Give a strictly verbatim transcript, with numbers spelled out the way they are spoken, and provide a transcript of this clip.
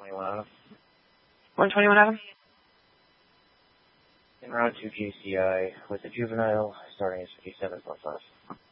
twenty-one Adam. one twenty-one Adam? En route to G C I with the juvenile, starting at fifty-seven plus us.